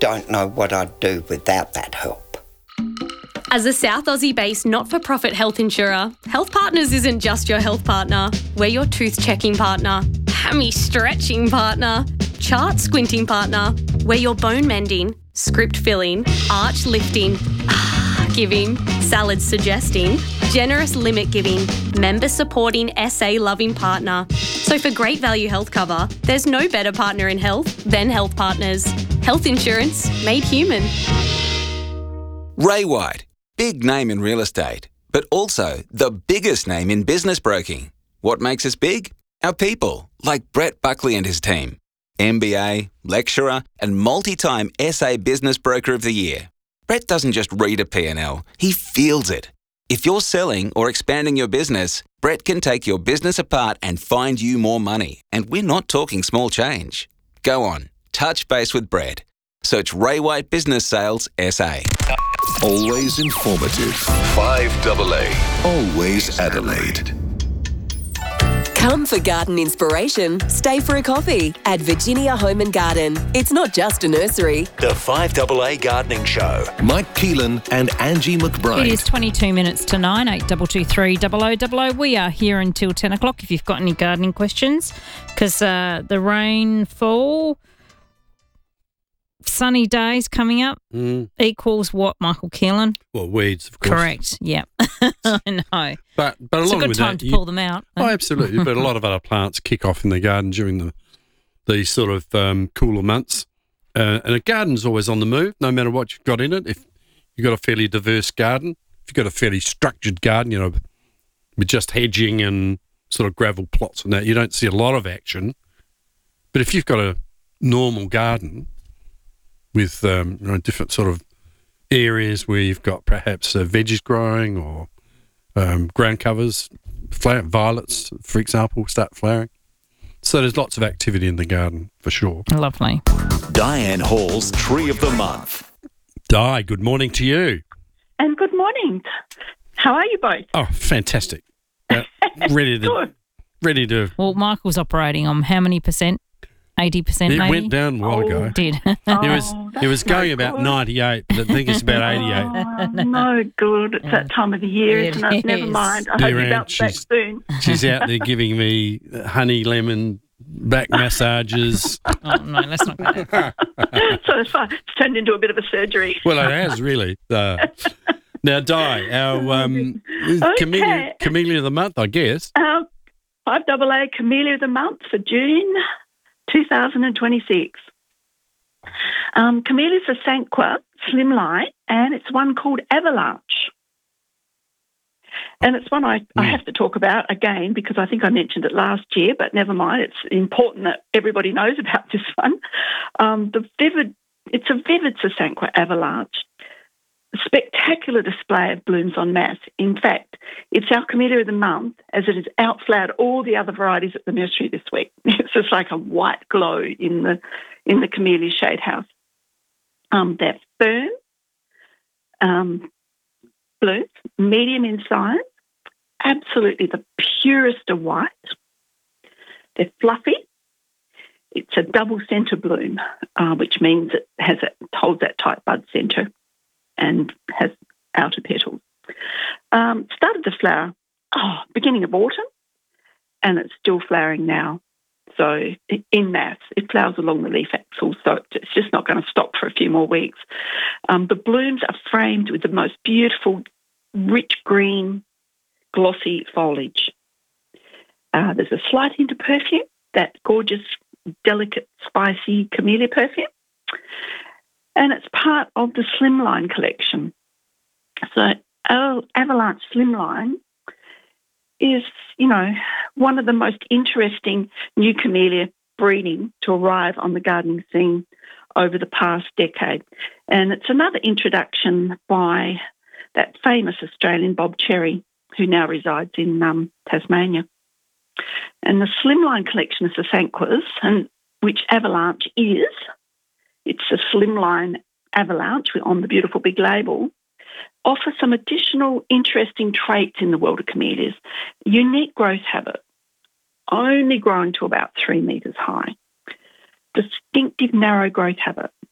don't know what I'd do without that help. As a South Aussie-based not-for-profit health insurer, Health Partners isn't just your health partner. We're your tooth-checking partner, hammy-stretching partner, chart-squinting partner. We're your bone-mending, script-filling, arch-lifting, giving, salad-suggesting, generous limit-giving, member-supporting, SA-loving partner. So for great value health cover, there's no better partner in health than Health Partners. Health insurance made human. Ray White, big name in real estate, but also the biggest name in business broking. What makes us big? Our people, like Brett Buckley and his team. MBA, lecturer, and multi-time SA Business Broker of the Year. Brett doesn't just read a P&L, he feels it. If you're selling or expanding your business, Brett can take your business apart and find you more money. And we're not talking small change. Go on, touch base with Brett. Search Ray White Business Sales SA. Always informative. 5AA. Always Adelaide. Come for garden inspiration. Stay for a coffee at Virginia Home and Garden. It's not just a nursery. The 5AA Gardening Show. Mike Keelan and Angie McBride. It is 22 minutes to 9, 8223 0000. We are here until 10 o'clock if you've got any gardening questions, because the rainfall, sunny days coming up equals what, Michael Keelan? Well, weeds, of course. Correct, yep. I know. But It's a along good with time that, to pull them out. Oh, absolutely. But a lot of other plants kick off in the garden during these sort of cooler months. And a garden's always on the move, no matter what you've got in it. If you've got a fairly diverse garden, if you've got a fairly structured garden, with just hedging and sort of gravel plots and that, you don't see a lot of action. But if you've got a normal garden with different sort of areas where you've got perhaps veggies growing or ground covers, violets, for example, start flowering. So there's lots of activity in the garden for sure. Lovely. Diane Hall's Tree of the Month. Di, good morning to you. And good morning. How are you both? Oh, fantastic. Ready to. Well, Michael's operating on how many percent? 80% maybe? It went down a while ago. It did. It was going about 98, but I think it's about 88. No good. It's that time of the year, isn't it? Never mind. I hope you bounce back soon. She's out there giving me honey lemon back massages. Oh, no, let's not go there. So it's fine. It's turned into a bit of a surgery. Well, it has really. Now, Di, our Camellia of the Month, I guess. 5AA Camellia of the Month for June 2026. Camellia's a Sanqua slimline, and it's one called Avalanche. And it's one I have to talk about again because I think I mentioned it last year, but never mind. It's important that everybody knows about this one. It's a vivid Sasanqua Avalanche. A spectacular display of blooms en masse. In fact, it's our Camellia of the Month as it has outflowered all the other varieties at the nursery this week. It's just like a white glow in the Camellia shade house. They're fern blooms, medium in size, absolutely the purest of white. They're fluffy. It's a double centre bloom, which means it holds that tight bud centre and has outer petals. Started to flower beginning of autumn, and it's still flowering now. So in mass, it flowers along the leaf axil, so it's just not going to stop for a few more weeks. The blooms are framed with the most beautiful, rich green, glossy foliage. There's a slight hint of perfume, that gorgeous, delicate, spicy camellia perfume. And it's part of the Slimline collection. So our Avalanche Slimline is, one of the most interesting new camellia breeding to arrive on the gardening scene over the past decade. And it's another introduction by that famous Australian Bob Cherry, who now resides in Tasmania. And the Slimline collection of Sasanquas, and which Avalanche is, it's a Slimline Avalanche on the beautiful big label, offer some additional interesting traits in the world of camellias. Unique growth habit, only growing to about 3 metres high. Distinctive narrow growth habit,